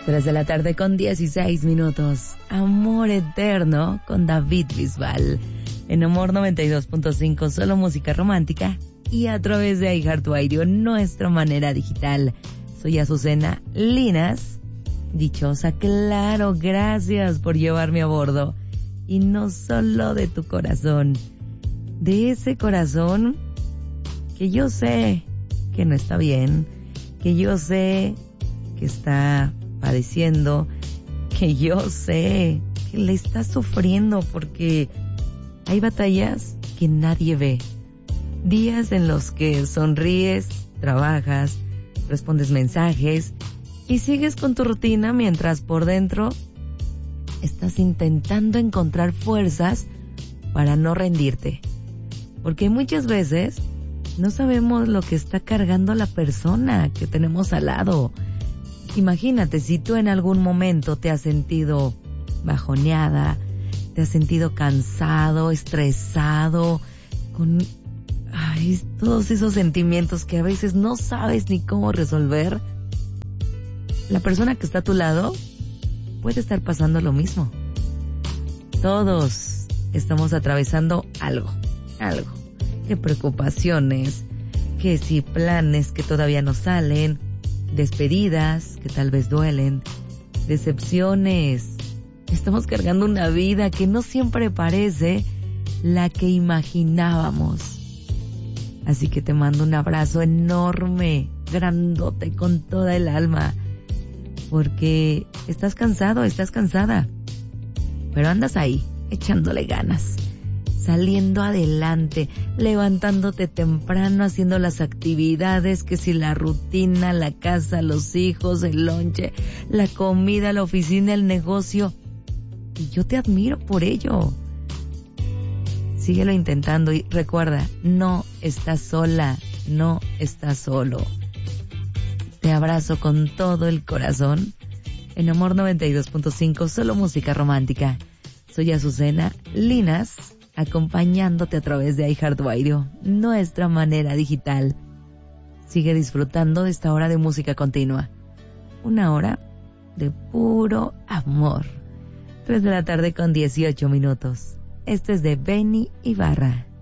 3 de la tarde con 16 minutos. Amor Eterno con David Bisbal. En Amor 92.5, solo música romántica. Y a través de iHeartRadio, nuestra manera digital. Soy Azucena Linas. Dichosa, claro, gracias por llevarme a bordo. Y no solo de tu corazón. De ese corazón que yo sé que no está bien. Que yo sé que está padeciendo, que yo sé que le está sufriendo porque hay batallas que nadie ve. Días en los que sonríes, trabajas, respondes mensajes y sigues con tu rutina mientras por dentro estás intentando encontrar fuerzas para no rendirte. Porque muchas veces no sabemos lo que está cargando la persona que tenemos al lado. Imagínate si tú en algún momento te has sentido bajoneada, te has sentido cansado, estresado, con todos esos sentimientos que a veces no sabes ni cómo resolver. La persona que está a tu lado puede estar pasando lo mismo. Todos estamos atravesando algo. Que preocupaciones, que si planes que todavía no salen, despedidas que tal vez duelen, decepciones. Estamos cargando una vida que no siempre parece la que imaginábamos. Así que te mando un abrazo enorme, grandote, con toda el alma, porque estás cansado, estás cansada, pero andas ahí, echándole ganas, saliendo adelante, levantándote temprano, haciendo las actividades, que si la rutina, la casa, los hijos, el lonche, la comida, la oficina, el negocio. Y yo te admiro por ello. Síguelo intentando y recuerda, no estás sola, no estás solo. Te abrazo con todo el corazón. En Amor 92.5, solo música romántica. Soy Azucena Linas, acompañándote a través de iHeartRadio, nuestra manera digital. Sigue disfrutando de esta hora de música continua. Una hora de puro amor. 3 de la tarde con 18 minutos. Este es de Benny Ibarra.